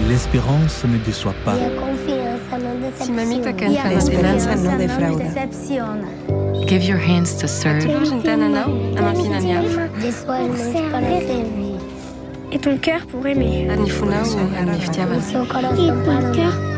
L'espérance ne déçoit pas. Si mamita kan La esperanza no defrauda. Give your hands to serve. Et ton cœur pour aimer. Adni funau, adni ftiava. Et ton cœur